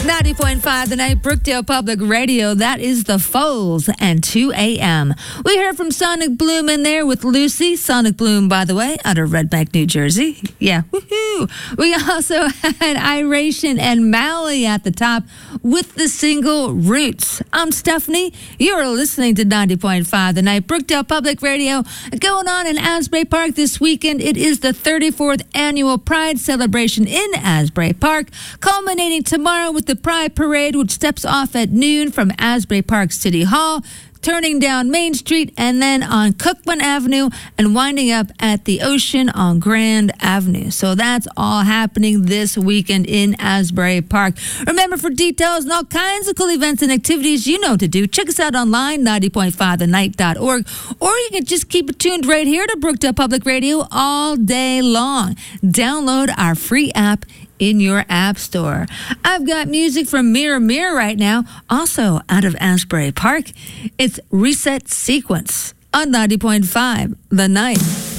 90.5 The Night, Brookdale Public Radio. That is the Foals and 2 a.m. We heard from Sonic Bloom in there with Lucy. Sonic Bloom, by the way, out of Red Bank, New Jersey. Yeah, woohoo. We also had Iration and Mally at the top with the single Roots. I'm Stephanie. You're listening to 90.5 The Night, Brookdale Public Radio. Going on in Asbury Park this weekend, it is the 34th annual Pride celebration in Asbury Park, culminating tomorrow with the Pride Parade, which steps off at noon from Asbury Park City Hall, turning down Main Street and then on Cookman Avenue and winding up at the Ocean on Grand Avenue. So that's all happening this weekend in Asbury Park. Remember, for details and all kinds of cool events and activities, you know what to do. Check us out online, 90.5thenight.org, or you can just keep it tuned right here to Brookdale Public Radio all day long. Download our free app in your app store. I've got music from Mirror Mirror right now, also out of Asbury Park. It's Reset Sequence on 90.5 The Night.